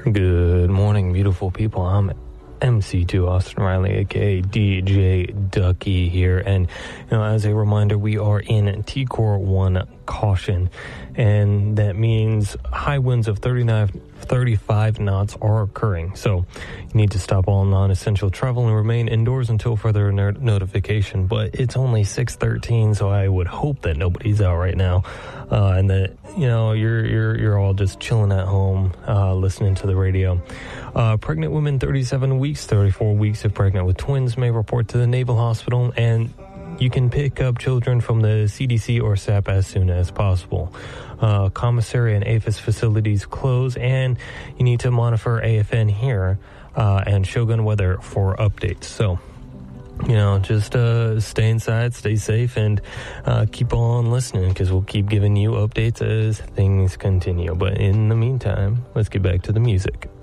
Good morning, beautiful people. I'm MC2 Austin Riley, aka DJ Ducky here, and as a reminder, we are in TCOR 1 caution, and that means high winds of 35 knots are occurring. So you need to stop all non-essential travel and remain indoors until further notification. But it's only 6:13, so I would hope that nobody's out right now, and that you're all just chilling at home, listening to the radio. Pregnant women 37 weeks, 34 weeks if pregnant with twins may report to the Naval Hospital, and you can pick up children from the CDC or SAP as soon as possible. Commissary and APHIS facilities close, and you need to monitor AFN here and Shogun Weather for updates. So, just stay inside, stay safe, and keep on listening, because we'll keep giving you updates as things continue. But in the meantime, let's get back to the music.